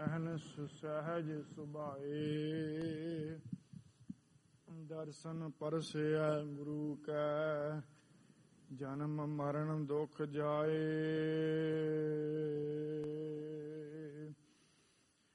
ਅਹਨਿ ਸਹਿਜ ਸੁਭਾਏ। ਦਰਸ਼ਨ ਪਰਸੈ ਗੁਰੂ ਕੈ ਜਨਮ ਮਰਨ ਦੁਖ ਜਾਏ।